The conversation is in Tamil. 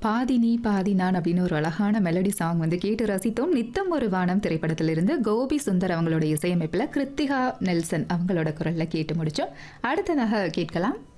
பாதி நீ பாதி நான் அப்படின்னு ஒரு அழகான மெலடி சாங் வந்து கேட்டு ரசித்தோம். நித்தம் ஒரு வானம் திரைப்படத்திலிருந்து கோபி சுந்தர் அவங்களோட இசையமைப்பில் கிருத்திகா நெல்சன் அவங்களோட குரல்ல கேட்டு முடிச்சோம். அடுத்ததாக கேட்கலாம்